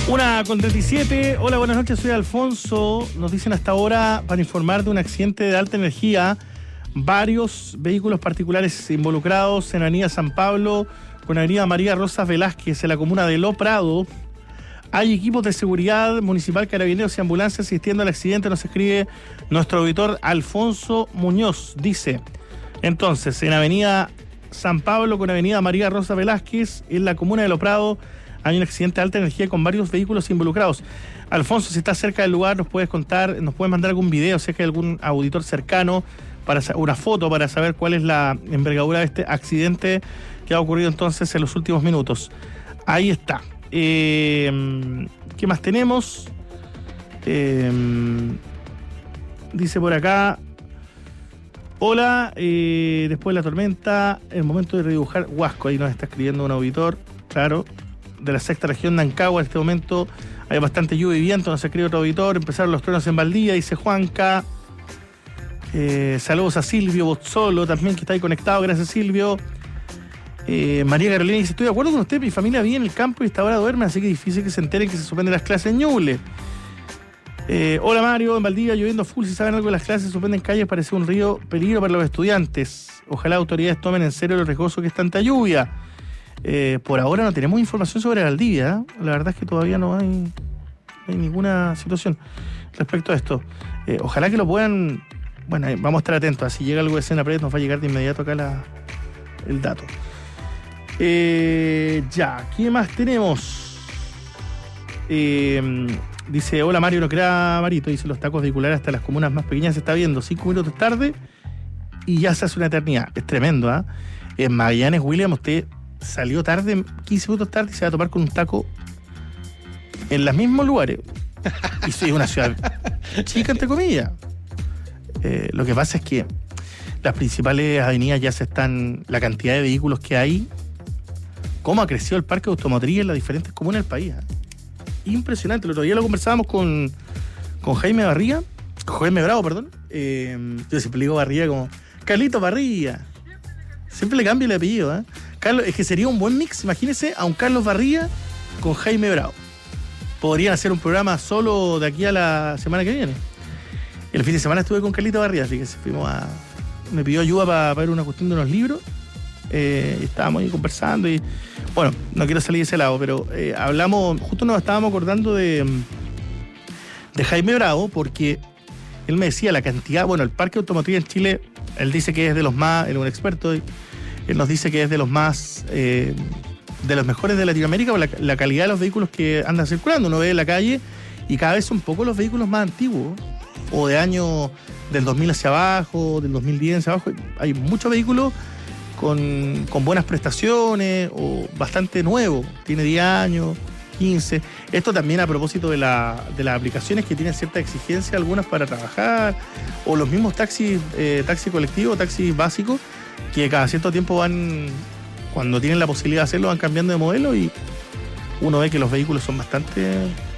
1:37. Hola, buenas noches, soy Alfonso. Nos dicen hasta ahora para informar de un accidente de alta energía. Varios vehículos particulares involucrados en Avenida San Pablo con Avenida María Rosas Velázquez en la comuna de Lo Prado. Hay equipos de seguridad municipal, carabineros y ambulancias asistiendo al accidente, nos escribe nuestro auditor Alfonso Muñoz. Dice, entonces, en Avenida San Pablo con Avenida María Rosas Velázquez en la comuna de Lo Prado hay un accidente de alta energía con varios vehículos involucrados. Alfonso, si estás cerca del lugar, nos puedes contar, nos puedes mandar algún video, si es que hay algún auditor cercano, para una foto para saber cuál es la envergadura de este accidente que ha ocurrido entonces en los últimos minutos. Ahí está. ¿Qué más tenemos? Dice por acá, hola, después de la tormenta, el momento de redibujar Huasco. Ahí nos está escribiendo un auditor, claro, de la sexta región de Ancagua. En este momento hay bastante lluvia y viento, nos escribe otro auditor. Empezaron los truenos en Valdía, dice Juanca. Saludos a Silvio Bozzolo también, que está ahí conectado. Gracias, Silvio. María Carolina dice, estoy de acuerdo con usted, mi familia vive en el campo y esta hora duerme, así que es difícil que se enteren que se suspenden las clases en Ñuble. Hola Mario, en Valdivia lloviendo full, si saben algo de las clases, se suspenden calles, parece un río peligro para los estudiantes. Ojalá autoridades tomen en serio lo riesgoso que es tanta lluvia. Por ahora no tenemos información sobre Valdivia, ¿eh? La verdad es que todavía no hay ninguna situación respecto a esto. Ojalá que lo puedan, bueno, vamos a estar atentos, si llega algo de Senapred nos va a llegar de inmediato acá el dato. Ya, ¿qué más tenemos? Dice, hola Mario, no crea Marito, dice, los tacos vehiculares hasta las comunas más pequeñas se está viendo 5 minutos tarde y ya se hace una eternidad. Es tremendo, ¿ah? En Magallanes, William, usted salió tarde, 15 minutos tarde, y se va a tomar con un taco en los mismos lugares. Y soy una ciudad chica, entre comillas. Lo que pasa es que las principales avenidas ya la cantidad de vehículos que hay, cómo ha crecido el parque automotriz en las diferentes comunas del país, ¿eh? Impresionante. El otro día lo conversábamos con Jaime Barría, con Jaime Bravo, perdón. Yo siempre le digo Barría como Carlito Barría. Siempre le cambio el apellido, ¿eh? Carlos, es que sería un buen mix, imagínese a un Carlos Barría con Jaime Bravo. Podrían hacer un programa solo de aquí a la semana que viene. El fin de semana estuve con Carlito Barría, fíjese, me pidió ayuda para ver una cuestión de unos libros. Estábamos ahí conversando y bueno, no quiero salir de ese lado, pero hablamos, justo nos estábamos acordando de Jaime Bravo, porque él me decía la cantidad, bueno, el parque automotriz en Chile, él dice que es de los más, él es un experto, él nos dice que es de los más, de los mejores de Latinoamérica, por la calidad de los vehículos que andan circulando. Uno ve en la calle y cada vez son pocos los vehículos más antiguos, o de años del 2000 hacia abajo, del 2010 hacia abajo. Hay muchos vehículos con buenas prestaciones o bastante nuevo, tiene 10 años, 15. Esto también a propósito de las aplicaciones que tienen cierta exigencia, algunas para trabajar, o los mismos taxi colectivos, taxis básicos, que cada cierto tiempo cuando tienen la posibilidad de hacerlo, van cambiando de modelo y uno ve que los vehículos son bastante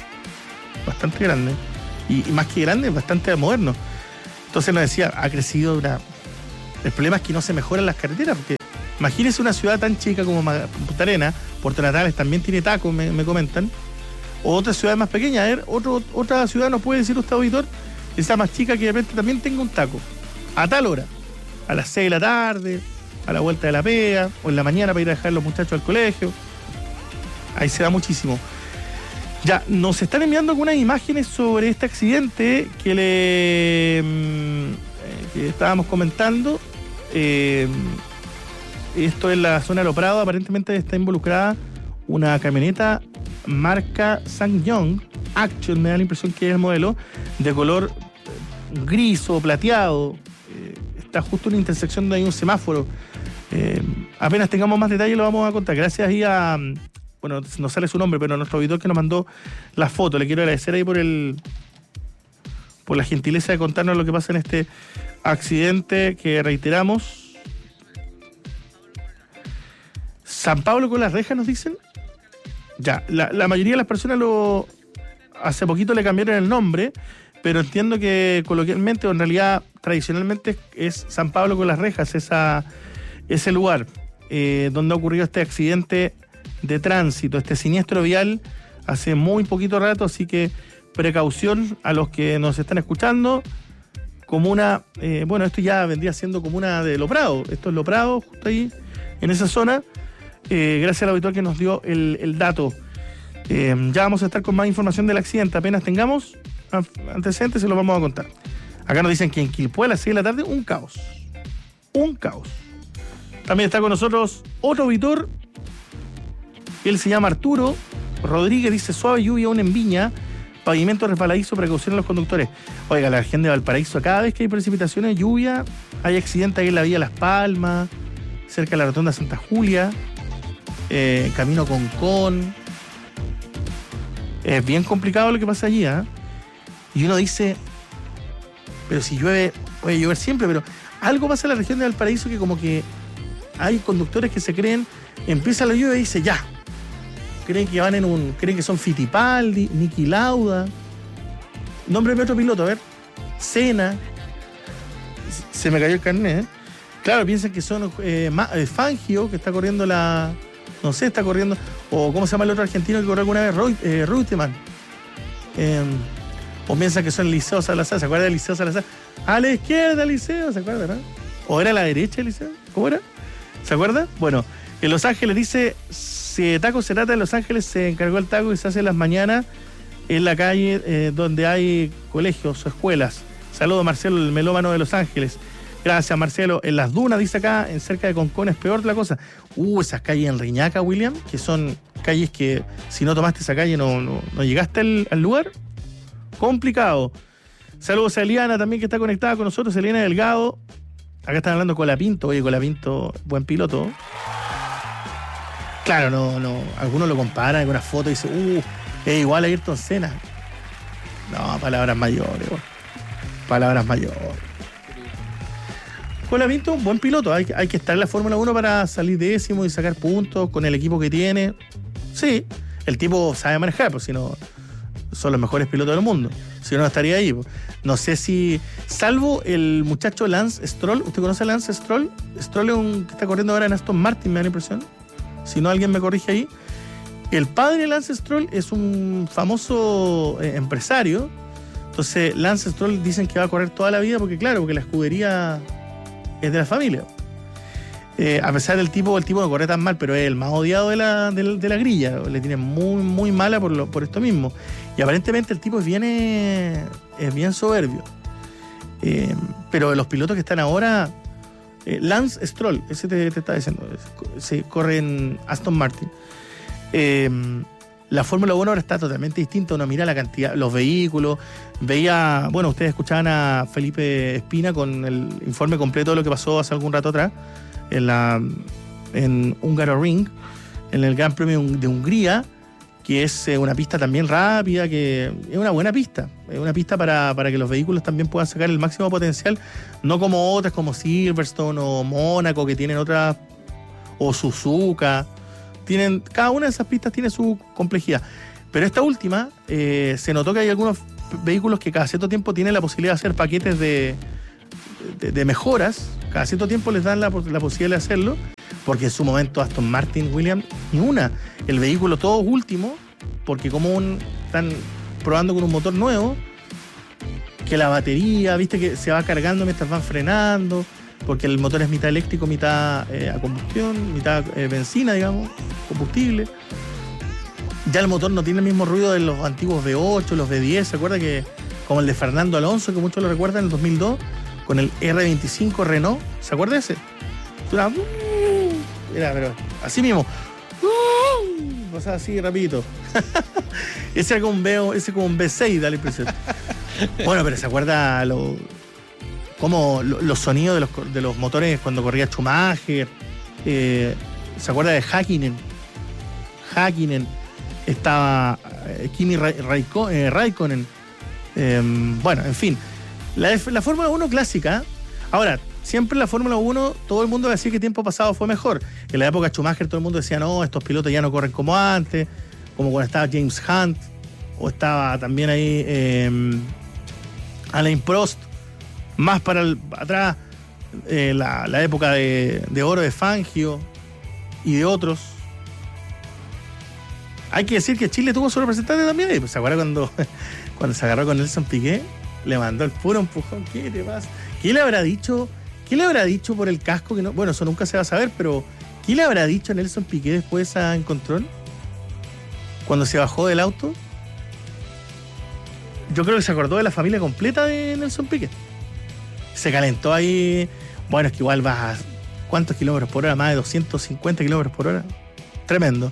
grandes. Y más que grandes, bastante modernos. Entonces nos decía, ha crecido El problema es que no se mejoran las carreteras, porque imagínense una ciudad tan chica como Punta Arenas, Puerto Natales también tiene tacos, me comentan, o otras ciudades más pequeñas. A ver, otra ciudad nos puede decir usted, auditor, esa más chica que de repente también tenga un taco, a tal hora, a las 6 de la tarde, a la vuelta de la pega, o en la mañana para ir a dejar a los muchachos al colegio. Ahí se da muchísimo. Ya, nos están enviando algunas imágenes sobre este accidente que estábamos comentando. Esto es la zona de Lo Prado. Aparentemente está involucrada una camioneta marca SsangYong Action, me da la impresión que es el modelo, de color gris o plateado. Está justo en una intersección donde hay un semáforo. Apenas tengamos más detalles lo vamos a contar. Gracias ahí a... Bueno, no sale su nombre, pero nuestro auditor que nos mandó la foto. Le quiero agradecer ahí por la gentileza de contarnos lo que pasa en este accidente que reiteramos. San Pablo con las rejas, nos dicen. Ya, la mayoría de las personas hace poquito le cambiaron el nombre, pero entiendo que coloquialmente o en realidad tradicionalmente es San Pablo con las rejas, ese lugar donde ha ocurrido este accidente de tránsito, este siniestro vial hace muy poquito rato, así que precaución a los que nos están escuchando. Comuna, bueno, esto ya vendría siendo comuna de Loprado. Esto es Loprado, justo ahí, en esa zona. Gracias al auditor que nos dio el dato. Ya vamos a estar con más información del accidente. Apenas tengamos antecedentes, se los vamos a contar. Acá nos dicen que en Quilpué a las 6 de la tarde, un caos. Un caos. También está con nosotros otro auditor. Él se llama Arturo Rodríguez, dice: suave lluvia aún en Viña, pavimento resbaladizo, precaución a los conductores. Oiga, la gente de Valparaíso, cada vez que hay precipitaciones, lluvia, hay accidentes ahí en la vía Las Palmas, cerca de la rotonda Santa Julia, camino Concón. Es bien complicado lo que pasa allí, ¿eh? Y uno dice, pero si llueve, puede llover siempre, pero algo pasa en la región de Valparaíso que como que hay conductores que se creen, empieza la lluvia y dice, ya. Creen que son Fittipaldi, Niki Lauda. Nombre de otro piloto, a ver. Senna. Se me cayó el carnet, ¿eh? Claro, piensan que son Fangio, que está corriendo no sé, está corriendo. O ¿cómo se llama el otro argentino que corrió alguna vez? Reutemann. O piensan que son Liceo Salazar. ¿Se acuerda de Liceo Salazar? A la izquierda, Liceo, ¿se acuerda, no? ¿O era a la derecha, Liceo? ¿Cómo era? ¿Se acuerda? Bueno, en Los Ángeles dice: si de taco se trata, en Los Ángeles se encargó el taco y se hace en las mañanas en la calle donde hay colegios o escuelas. Saludos, Marcelo, el melómano de Los Ángeles. Gracias, Marcelo. En las dunas, dice acá, en cerca de Concón, es peor la cosa. Esas calles en Riñaca, William, que son calles que si no tomaste esa calle no llegaste al lugar. Complicado. Saludos a Eliana también, que está conectada con nosotros, Eliana Delgado. Acá están hablando con Colapinto. Oye, Colapinto, buen piloto. Claro, no. Algunos lo comparan con una foto y dicen, es igual a Ayrton Senna. No, palabras mayores. Palabras mayores. Colapinto, buen piloto. Hay que estar en la Fórmula 1 para salir décimo y sacar puntos con el equipo que tiene. Sí, el tipo sabe manejar, pues si no, son los mejores pilotos del mundo. Si no, estaría ahí. No sé si, salvo el muchacho Lance Stroll. ¿Usted conoce a Lance Stroll? Stroll es un que está corriendo ahora en Aston Martin, me da la impresión. Si no, alguien me corrige ahí. El padre de Lance Stroll es un famoso empresario. Entonces, Lance Stroll dicen que va a correr toda la vida porque la escudería es de la familia. A pesar del tipo no corre tan mal, pero es el más odiado de la grilla. Le tiene muy, muy mala por esto mismo. Y aparentemente el tipo es bien soberbio. Pero los pilotos que están ahora, Lance Stroll, ese te está diciendo, se corre en Aston Martin. La Fórmula 1 ahora está totalmente distinta. Uno mira la cantidad, los vehículos. Veía, bueno, ustedes escuchaban a Felipe Espina con el informe completo de lo que pasó hace algún rato atrás en Hungaroring, en el Gran Premio de Hungría, que es una pista también rápida, que es una buena pista. Es una pista para que los vehículos también puedan sacar el máximo potencial, no como otras como Silverstone o Mónaco, que tienen otras, o Suzuka. Cada una de esas pistas tiene su complejidad. Pero esta última, se notó que hay algunos vehículos que cada cierto tiempo tienen la posibilidad de hacer paquetes de mejoras. Cada cierto tiempo les dan la posibilidad de hacerlo, porque en su momento Aston Martin, William, ni una. El vehículo todo último, porque están probando con un motor nuevo, que la batería, viste que se va cargando mientras van frenando, porque el motor es mitad eléctrico, mitad a combustión, mitad benzina, digamos, combustible. Ya el motor no tiene el mismo ruido de los antiguos V8, los V10, ¿se acuerda que como el de Fernando Alonso, que muchos lo recuerdan, en el 2002, con el R25 Renault? ¿Se acuerda de ese? Mira, pero así mismo. Pasaba así rapidito. Ese era como un V6, da la impresión. Bueno, pero ¿se acuerda los sonidos de los motores cuando corría Schumacher? ¿Se acuerda de Häkkinen? Estaba Kimi Raikkonen. Bueno, en fin. La Fórmula 1 clásica. Ahora, siempre en la Fórmula 1 todo el mundo decía que tiempo pasado fue mejor. En la época de Schumacher todo el mundo decía, no, estos pilotos ya no corren como antes, como cuando estaba James Hunt, o estaba también ahí Alain Prost, más para atrás, la época de oro de Fangio y de otros. Hay que decir que Chile tuvo su representante también. Y pues, ¿se acuerda cuando se agarró con Nelson Piqué? Le mandó el puro empujón. ¿Qué te pasa? ¿Qué le habrá dicho? ¿Qué le habrá dicho por el casco? Que no, bueno, eso nunca se va a saber, pero ¿qué le habrá dicho a Nelson Piqué después de esa encontrón? Cuando se bajó del auto. Yo creo que se acordó de la familia completa de Nelson Piqué. Se calentó ahí. Bueno, es que igual vas a ¿cuántos kilómetros por hora? Más de 250 kilómetros por hora. Tremendo.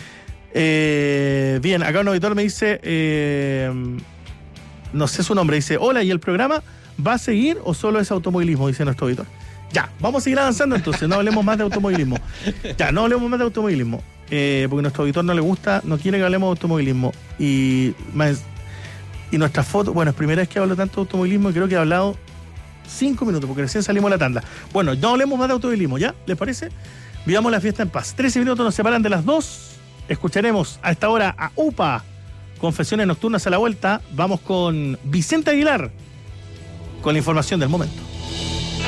Bien, acá un auditor me dice, no sé su nombre, dice, hola, ¿y el programa va a seguir o solo es automovilismo? Dice nuestro auditor. Ya, vamos a seguir avanzando entonces, no hablemos más de automovilismo. Ya, no hablemos más de automovilismo. Porque a nuestro auditor no le gusta, no quiere que hablemos de automovilismo. Y nuestra foto, bueno, es primera vez que hablo tanto de automovilismo y creo que he hablado 5 minutos, porque recién salimos de la tanda. Bueno, no hablemos más de automovilismo, ¿ya? ¿Les parece? Vivamos la fiesta en paz. 13 minutos nos separan de las 2. Escucharemos a esta hora a UPA, Confesiones Nocturnas a la vuelta. Vamos con Vicente Aguilar, con la información del momento.